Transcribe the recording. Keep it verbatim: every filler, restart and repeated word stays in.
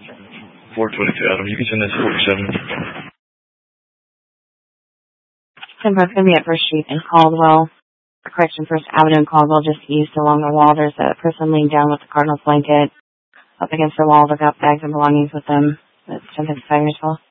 four twenty-two, Adam. You can send that to forty-seven. Simba's going to be at First Street in Caldwell. Correction, First Avenue in Caldwell, just east along the wall. There's a person laying down with a Cardinals blanket up against the wall. They've got bags and belongings with them. That's ten fifty-five years old.